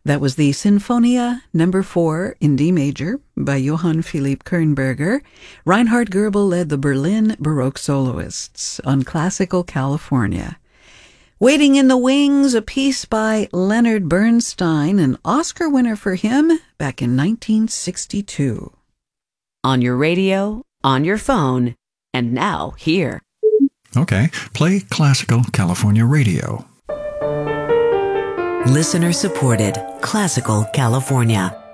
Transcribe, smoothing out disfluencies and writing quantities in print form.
That was the Sinfonia No. 4 in D major by Johann Philipp Kernberger. Reinhard Goebel led the Berlin Baroque soloists on Classical California. Waiting in the Wings, a piece by Leonard Bernstein, an Oscar winner for him back in 1962. On your radio, on your phone, and now here. Okay, play Classical California Radio. Listener supported Classical California.